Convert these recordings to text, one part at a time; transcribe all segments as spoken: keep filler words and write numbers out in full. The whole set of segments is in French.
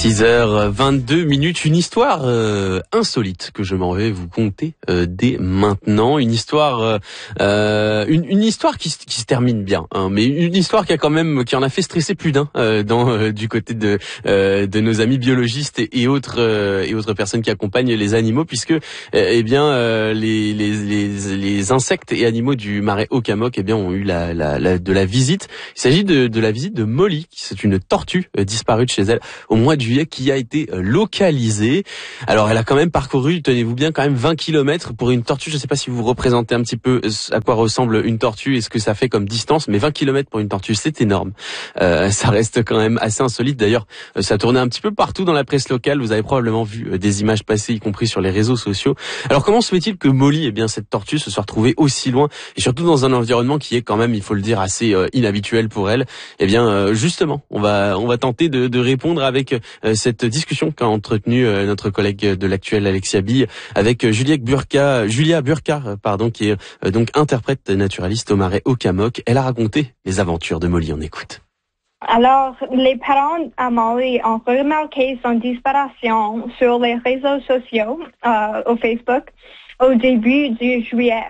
six heures vingt-deux minutes, une histoire euh, insolite que je m'en vais vous conter euh, dès maintenant. Une histoire, euh, une, une histoire qui, qui se termine bien, hein, mais une histoire qui a quand même, qui en a fait stresser plus d'un euh, dans euh, du côté de euh, de nos amis biologistes et, et autres euh, et autres personnes qui accompagnent les animaux, puisque euh, eh bien euh, les, les les les insectes et animaux du marais Ocamok eh bien ont eu la, la, la de la visite. Il s'agit de de la visite de Molly, qui c'est une tortue euh, disparue de chez elle au mois de juillet, qui a été localisée. Alors elle a quand même parcouru, tenez-vous bien, quand même vingt kilomètres pour une tortue. Je ne sais pas si vous vous représentez un petit peu à quoi ressemble une tortue et ce que ça fait comme distance, mais vingt kilomètres pour une tortue, c'est énorme. Euh, ça reste quand même assez insolite. D'ailleurs, ça tournait un petit peu partout dans la presse locale. Vous avez probablement vu des images passer, y compris sur les réseaux sociaux. Alors comment se fait-il que Molly, eh bien cette tortue, se soit retrouvée aussi loin et surtout dans un environnement qui est quand même, il faut le dire, assez euh, inhabituel pour elle? Eh bien, euh, justement, on va on va tenter de, de répondre avec euh, cette discussion qu'a entretenue euh, notre collègue de l'actuel Alexia Bille avec euh, Juliette Burka, Julia Burka, euh, pardon, qui est euh, donc interprète naturaliste au marais Ocamok. Elle a raconté les aventures de Molly. On écoute. Alors, les parents à Molly ont remarqué son disparition sur les réseaux sociaux, euh, au Facebook, au début du juillet.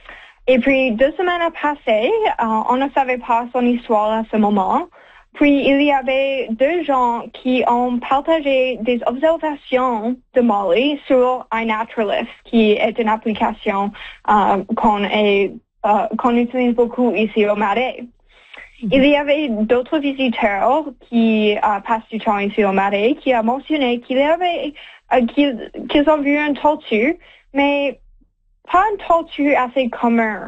Et puis, deux semaines passées, euh, on ne savait pas son histoire à ce moment. Puis, il y avait deux gens qui ont partagé des observations de Molly sur iNaturalist, qui est une application euh, qu'on, est, euh, qu'on utilise beaucoup ici au Marais. Il y avait d'autres visiteurs qui euh, passent du temps ici au Marais qui ont mentionné qu'il y avait, euh, qu'ils, qu'ils ont vu une tortue, mais pas une tortue assez commune.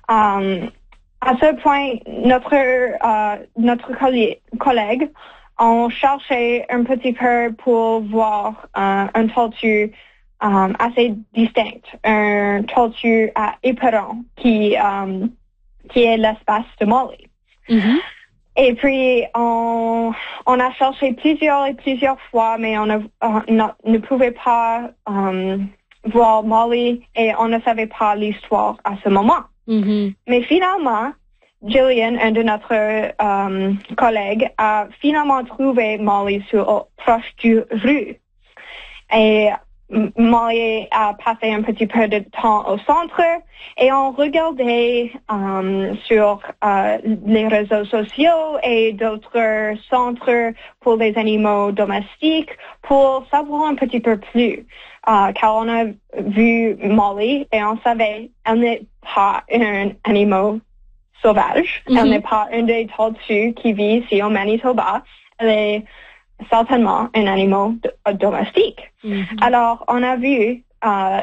Um, À ce point, notre euh, notre collègue ont cherché un petit peu pour voir euh, un tortue euh, assez distinct, un tortue à éperon qui euh, qui est l'espace de Molly. Mm-hmm. Et puis on on a cherché plusieurs et plusieurs fois, mais on ne on ne, ne pouvait pas euh, voir Molly et on ne savait pas l'histoire à ce moment. Mm-hmm. Mais finalement, Jillian, un de notre euh, collègues, a finalement trouvé Molly sur proche du rue. Et Molly a passé un petit peu de temps au centre et on regardait euh, sur euh, les réseaux sociaux et d'autres centres pour les animaux domestiques pour savoir un petit peu plus. Uh, car on a vu Molly et on savait qu'elle n'est pas un animal sauvage. Mm-hmm. Elle n'est pas une des tortues qui vit ici au Manitoba. Elle est certainement un animal d- domestique. Mm-hmm. Alors, on a vu uh,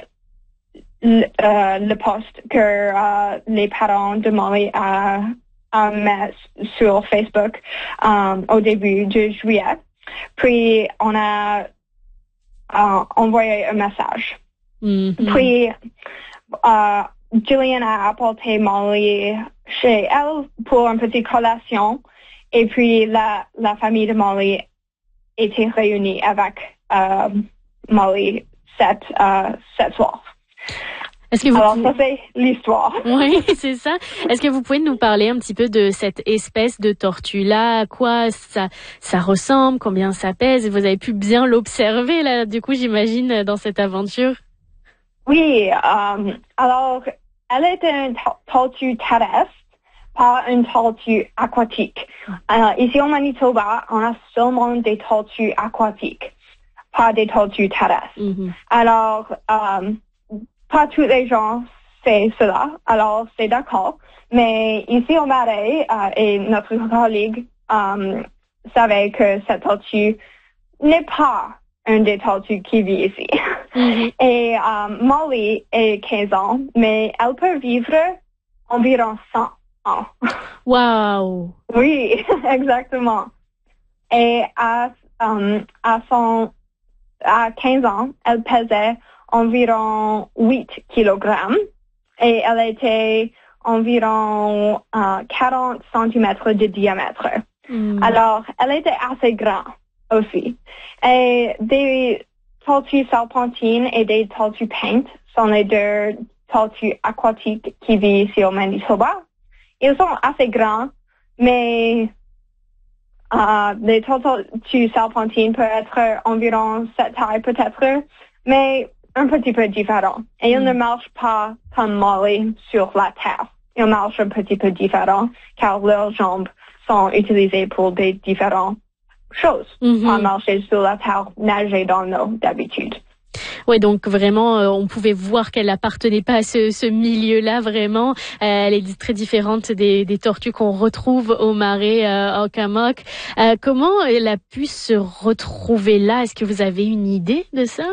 le, uh, le post que uh, les parents de Molly a, a mis sur Facebook um, au début de juillet. Puis, on a Uh, envoyer un message. Mm-hmm. Puis, uh, Jillian a apporté Molly chez elle pour une petite collation. Et puis, la, la famille de Molly était réunie avec uh, Molly cette, uh, cette soir. Est-ce que vous Alors, pouvez... ça, c'est l'histoire. Oui, c'est ça. Est-ce que vous pouvez nous parler un petit peu de cette espèce de tortue-là? À quoi ça, ça ressemble? Combien ça pèse? Vous avez pu bien l'observer, là, du coup, j'imagine, dans cette aventure? Oui, um, alors, elle est une tortue terrestre, pas une tortue aquatique. Uh, ici, au Manitoba, on a seulement des tortues aquatiques, pas des tortues terrestres. Mm-hmm. Alors, um, pas tous les gens savent cela, alors c'est d'accord. Mais ici au Marais, euh, et notre collègue euh, savait que cette tortue n'est pas une des tortues qui vit ici. Mm-hmm. Et euh, Molly a quinze ans, mais elle peut vivre environ cent ans. Wow! Oui, exactement. Et à, um, à, son, à quinze ans, elle pesait environ huit kilogrammes et elle était environ euh, quarante centimètres de diamètre. Mm. Alors, elle était assez grande aussi. Et des tortues serpentines et des tortues peintes sont les deux tortues aquatiques qui vivent ici au Manitoba. Ils sont assez grands, mais Uh, les tortues serpentines peuvent être environ cette taille peut-être, mais un petit peu différent. Et ils mm. ne marchent pas comme Molly sur la terre. Ils marchent un petit peu différent car leurs jambes sont utilisées pour des différentes choses. Mm-hmm. Pas marcher sur la terre, nager dans l'eau d'habitude. Ouais, donc vraiment, euh, on pouvait voir qu'elle appartenait pas à ce, ce milieu-là vraiment. Euh, elle est très différente des, des tortues qu'on retrouve au marais euh, Ocamok. Euh, comment elle a pu se retrouver là? Est-ce que vous avez une idée de ça?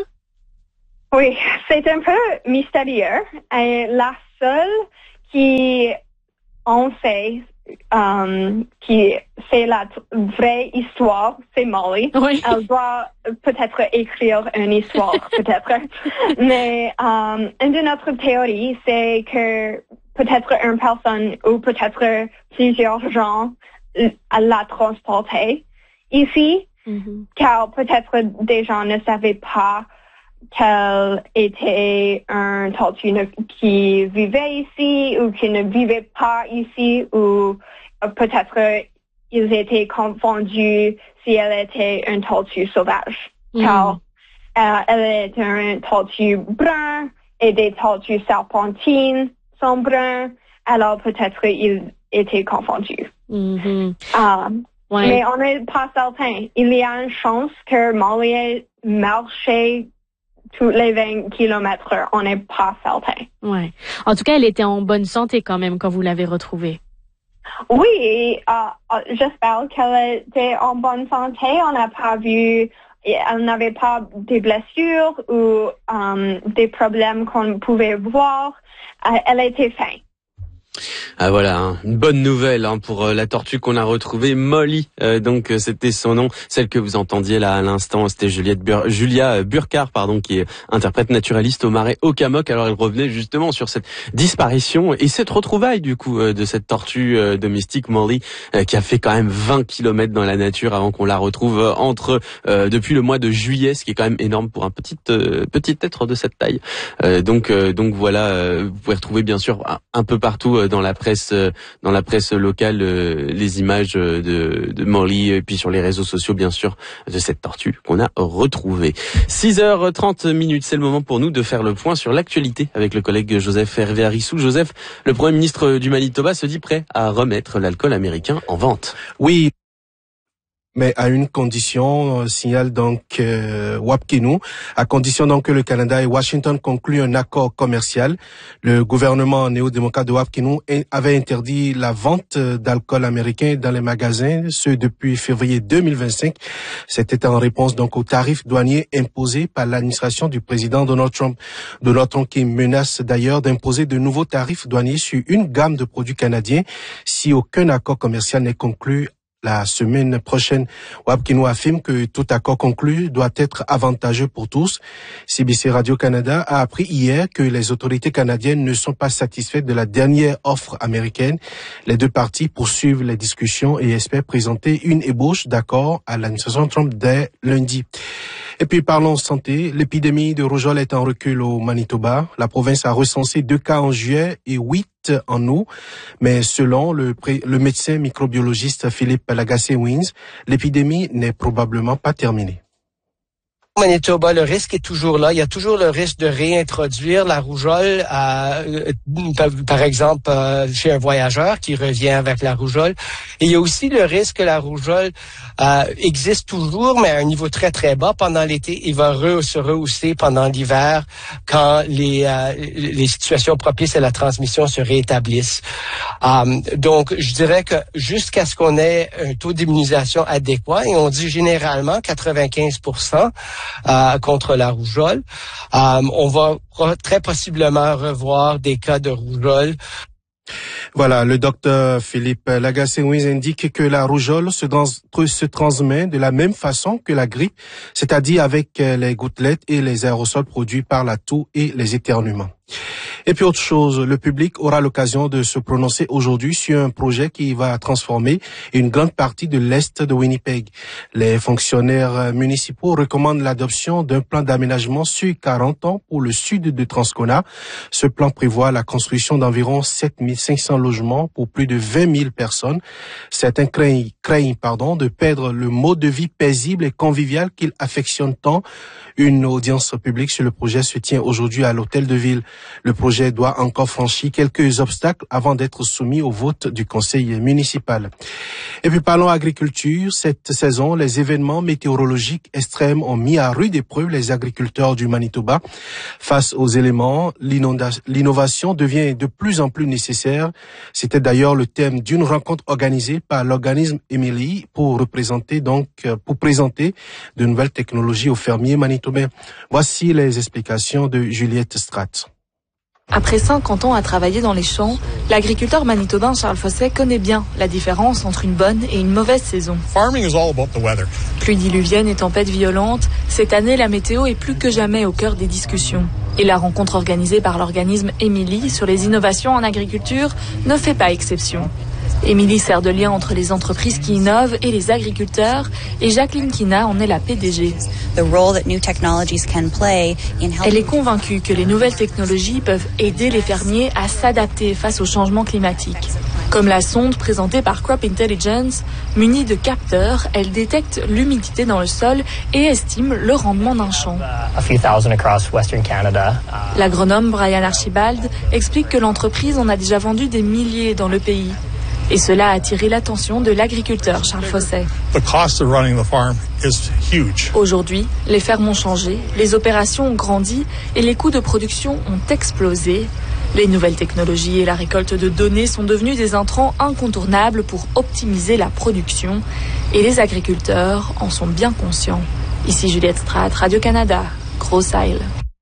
Oui, c'est un peu mystérieux. Et la seule qui on sait Um, qui c'est la t- vraie histoire, c'est Molly. Oui. Elle doit peut-être écrire une histoire, peut-être. Mais um, une de notre théorie, c'est que peut-être une personne ou peut-être plusieurs gens l'a transportée ici, mm-hmm. car peut-être des gens ne savaient pas qu'elle était un tortue qui vivait ici ou qui ne vivait pas ici, ou peut-être ils étaient confondus si elle était une tortue sauvage. Mm. Car euh, elle est un tortue brun et des tortues serpentines sont bruns, alors peut-être ils étaient confondus. Mm-hmm. Um, ouais. Mais on n'est pas certain. Il y a une chance que Molly ait marché tous les vingt kilomètres, on n'est pas certain. Ouais. En tout cas, elle était en bonne santé quand même quand vous l'avez retrouvée. Oui, euh, j'espère qu'elle était en bonne santé. On n'a pas vu, elle n'avait pas de blessures ou um, des problèmes qu'on pouvait voir. Euh, elle était faim. Ah voilà, hein, une bonne nouvelle hein, pour euh, la tortue qu'on a retrouvée, Molly. Euh, donc euh, c'était son nom, celle que vous entendiez là à l'instant, c'était Juliette Bur- Julia Burkhardt, pardon, qui est interprète naturaliste au marais Ocamok. Alors elle revenait justement sur cette disparition et cette retrouvaille du coup euh, de cette tortue euh, domestique Molly, euh, qui a fait quand même vingt kilomètres dans la nature avant qu'on la retrouve euh, entre euh, depuis le mois de juillet, ce qui est quand même énorme pour un petit euh, petit être de cette taille. Euh, donc euh, donc voilà, euh, vous pouvez retrouver bien sûr un, un peu partout euh, dans la presse dans la presse locale euh, les images de, de Molly et puis sur les réseaux sociaux bien sûr de cette tortue qu'on a retrouvée. six heures trente minutes, c'est le moment pour nous de faire le point sur l'actualité avec le collègue Joseph Hervé Arissou. Joseph, le Premier ministre du Manitoba se dit prêt à remettre l'alcool américain en vente. Oui, mais à une condition, signale donc euh, Wapkinou, à condition donc que le Canada et Washington concluent un accord commercial. Le gouvernement néo-démocrate de Wapkinou avait interdit la vente d'alcool américain dans les magasins, ce depuis février deux mille vingt-cinq. C'était en réponse donc aux tarifs douaniers imposés par l'administration du président Donald Trump. Donald Trump qui menace d'ailleurs d'imposer de nouveaux tarifs douaniers sur une gamme de produits canadiens si aucun accord commercial n'est conclu la semaine prochaine. Wapkinou affirme que tout accord conclu doit être avantageux pour tous. C B C Radio-Canada a appris hier que les autorités canadiennes ne sont pas satisfaites de la dernière offre américaine. Les deux parties poursuivent les discussions et espèrent présenter une ébauche d'accord à l'administration Trump dès lundi. Et puis parlons santé. L'épidémie de rougeole est en recul au Manitoba. La province a recensé deux cas en juillet et huit en août. Mais selon le, pré- le médecin microbiologiste Philippe Lagacé-Wins, l'épidémie n'est probablement pas terminée. Au Manitoba, le risque est toujours là. Il y a toujours le risque de réintroduire la rougeole, euh, par, par exemple, euh, chez un voyageur qui revient avec la rougeole. Et il y a aussi le risque que la rougeole euh, existe toujours, mais à un niveau très, très bas pendant l'été. Il va re- se rehausser pendant l'hiver quand les, euh, les situations propices à la transmission se rétablissent. Euh, donc, je dirais que jusqu'à ce qu'on ait un taux d'immunisation adéquat, et on dit généralement quatre-vingt-quinze pour cent, Euh, contre la rougeole. Euh, on va re- très possiblement revoir des cas de rougeole. Voilà, le docteur Philippe Lagacé-Wins indique que la rougeole se, trans- se transmet de la même façon que la grippe, c'est-à-dire avec les gouttelettes et les aérosols produits par la toux et les éternuements. Et puis autre chose, le public aura l'occasion de se prononcer aujourd'hui sur un projet qui va transformer une grande partie de l'est de Winnipeg. Les fonctionnaires municipaux recommandent l'adoption d'un plan d'aménagement sur quarante ans pour le sud de Transcona. Ce plan prévoit la construction d'environ sept mille cinq cents logements pour plus de vingt mille personnes. Certains craignent, craignent pardon, de perdre le mode de vie paisible et convivial qu'ils affectionnent tant. Une audience publique sur le projet se tient aujourd'hui à l'hôtel de ville. Le projet doit encore franchir quelques obstacles avant d'être soumis au vote du conseil municipal. Et puis parlons agriculture. Cette saison, les événements météorologiques extrêmes ont mis à rude épreuve les agriculteurs du Manitoba. Face aux éléments, l'innovation devient de plus en plus nécessaire. C'était d'ailleurs le thème d'une rencontre organisée par l'organisme Emily pour représenter donc pour présenter de nouvelles technologies aux fermiers manitobains. Voici les explications de Juliette Stratt. Après cinquante ans à travailler dans les champs, l'agriculteur manitobain Charles Fosset connaît bien la différence entre une bonne et une mauvaise saison. Pluie diluvienne et tempêtes violentes, cette année la météo est plus que jamais au cœur des discussions. Et la rencontre organisée par l'organisme Emily sur les innovations en agriculture ne fait pas exception. Emily sert de lien entre les entreprises qui innovent et les agriculteurs, et Jacqueline Kina en est la P D G. Elle est convaincue que les nouvelles technologies peuvent aider les fermiers à s'adapter face au changement climatique. Comme la sonde présentée par Crop Intelligence, munie de capteurs, elle détecte l'humidité dans le sol et estime le rendement d'un champ. L'agronome Brian Archibald explique que l'entreprise en a déjà vendu des milliers dans le pays. Et cela a attiré l'attention de l'agriculteur Charles Fosset. Aujourd'hui, les fermes ont changé, les opérations ont grandi et les coûts de production ont explosé. Les nouvelles technologies et la récolte de données sont devenus des intrants incontournables pour optimiser la production. Et les agriculteurs en sont bien conscients. Ici Juliette Stratt, Radio-Canada, Gros Isle.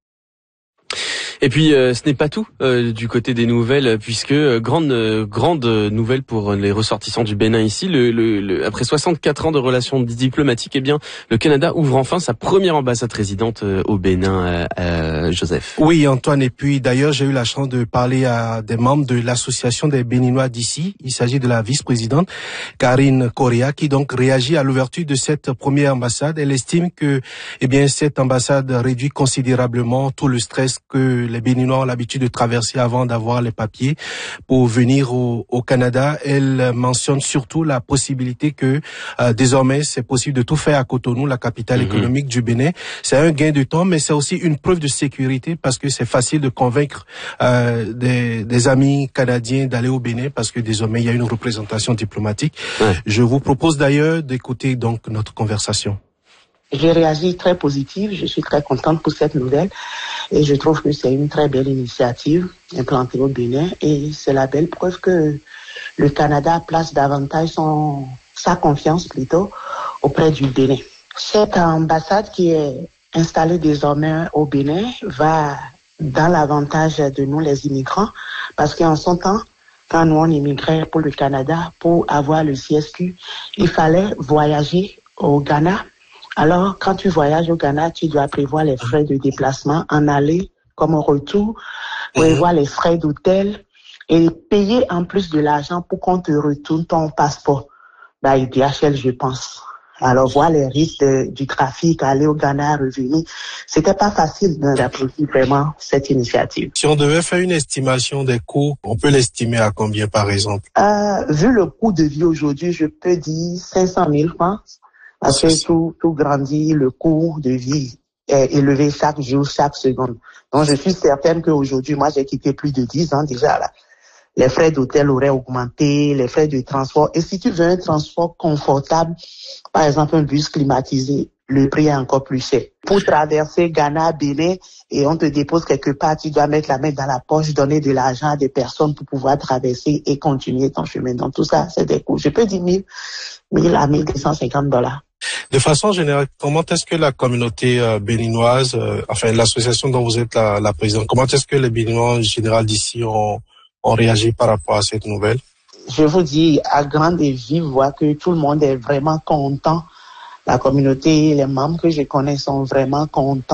Et puis euh, ce n'est pas tout euh, du côté des nouvelles, puisque euh, grande euh, grande nouvelle pour les ressortissants du Bénin ici. Le, le, le, après soixante-quatre ans de relations diplomatiques, eh bien le Canada ouvre enfin sa première ambassade résidente euh, au Bénin. Euh, euh, Joseph. Oui, Antoine. Et puis d'ailleurs, j'ai eu la chance de parler à des membres de l'association des Béninois d'ici. Il s'agit de la vice-présidente Karine Correa, qui donc réagit à l'ouverture de cette première ambassade. Elle estime que, eh bien, cette ambassade réduit considérablement tout le stress que les Béninois ont l'habitude de traverser avant d'avoir les papiers pour venir au, au Canada. Elle mentionne surtout la possibilité que euh, désormais c'est possible de tout faire à Cotonou, la capitale mmh. économique du Bénin. C'est un gain de temps, mais c'est aussi une preuve de sécurité parce que c'est facile de convaincre euh, des, des amis canadiens d'aller au Bénin parce que désormais il y a une représentation diplomatique. Ouais. Je vous propose d'ailleurs d'écouter donc notre conversation. J'ai réagi très positive, je suis très contente pour cette nouvelle et je trouve que c'est une très belle initiative implantée au Bénin et c'est la belle preuve que le Canada place davantage son, sa confiance plutôt auprès du Bénin. Cette ambassade qui est installée désormais au Bénin va dans l'avantage de nous les immigrants parce qu'en son temps, quand nous on immigrait pour le Canada, pour avoir le C S Q, il fallait voyager au Ghana. Alors, quand tu voyages au Ghana, tu dois prévoir les frais de déplacement en aller comme au retour, prévoir mmh. les frais d'hôtel et payer en plus de l'argent pour qu'on te retourne ton passeport. Bah, D H L, je pense. Alors, voir les risques de, du trafic, aller au Ghana, revenir, c'était pas facile d'approcher vraiment cette initiative. Si on devait faire une estimation des coûts, on peut l'estimer à combien, par exemple? Euh, vu le coût de vie aujourd'hui, je peux dire cinq cent mille francs. Parce que tout, tout grandit, le coût de vie est élevé chaque jour, chaque seconde. Donc, je suis certaine qu'aujourd'hui, moi, j'ai quitté plus de dix ans déjà, là. Les frais d'hôtel auraient augmenté, les frais de transport. Et si tu veux un transport confortable, par exemple, un bus climatisé, le prix est encore plus cher. Pour traverser Ghana, Bénin, et on te dépose quelque part, tu dois mettre la main dans la poche, donner de l'argent à des personnes pour pouvoir traverser et continuer ton chemin. Donc, tout ça, c'est des coûts. Je peux dire mille, mille à mille deux cent cinquante dollars. De façon générale, comment est-ce que la communauté euh, béninoise, euh, enfin l'association dont vous êtes la, la présidente, comment est-ce que les Béninois en général d'ici ont, ont réagi par rapport à cette nouvelle? Je vous dis à grande et vive voix que tout le monde est vraiment content. La communauté, les membres que je connais sont vraiment contents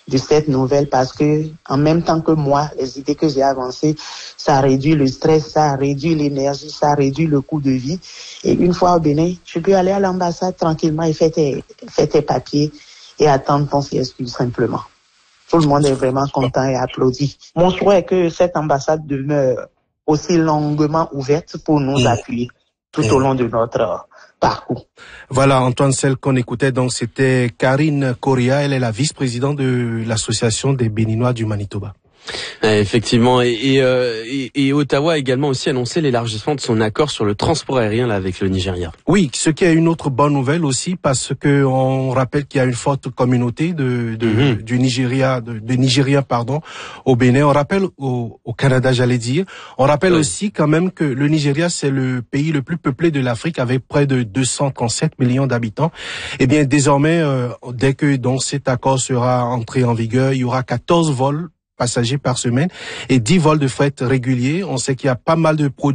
de cette nouvelle parce que en même temps que moi, les idées que j'ai avancées, ça réduit le stress, ça réduit l'énergie, ça réduit le coût de vie. Et une fois au Bénin, tu peux aller à l'ambassade tranquillement et faire tes, faire tes papiers et attendre ton siège tout simplement. Tout le monde est vraiment content et applaudit. Mon souhait est que cette ambassade demeure aussi longuement ouverte pour nous mmh. appuyer tout mmh. au long de notre parcours. Voilà, Antoine, celle qu'on écoutait, donc c'était Karine Correa, elle est la vice-présidente de l'association des Béninois du Manitoba. Ouais, effectivement, et, et, euh, et, et Ottawa a également aussi annoncé l'élargissement de son accord sur le transport aérien là avec le Nigeria. Oui, ce qui est une autre bonne nouvelle aussi, parce que on rappelle qu'il y a une forte communauté de, de mm-hmm. du Nigeria, de, de Nigériens pardon, au Bénin. On rappelle au, au Canada, j'allais dire. On rappelle oui. aussi quand même que le Nigeria c'est le pays le plus peuplé de l'Afrique avec près de deux cent trente-sept millions d'habitants. Et bien désormais, euh, dès que donc cet accord sera entré en vigueur, il y aura quatorze vols passagers par semaine et dix vols de fret réguliers. On sait qu'il y a pas mal de produits